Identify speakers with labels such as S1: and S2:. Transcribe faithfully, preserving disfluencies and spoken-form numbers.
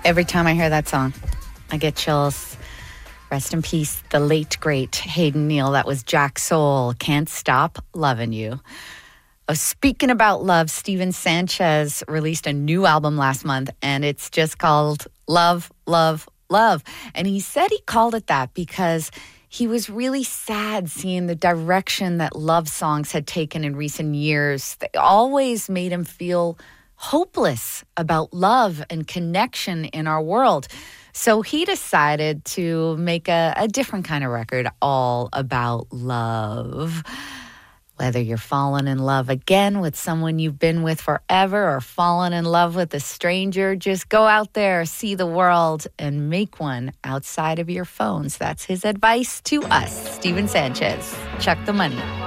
S1: Every time I hear that song, I get chills. Rest in peace, the late, great Hayden Neal. That was Jack Soul, Can't Stop Loving You. Oh, speaking about love, Steven Sanchez released a new album last month, and it's just called Love, Love, Love. And he said he called it that because he was really sad seeing the direction that love songs had taken in recent years. They always made him feel hopeless about love and connection in our world. So he decided to make a, a different kind of record all about love. Whether you're falling in love again with someone you've been with forever or falling in love with a stranger, just go out there, see the world, and make one outside of your phones. That's his advice to us. Steven Sanchez, Chuck the Money.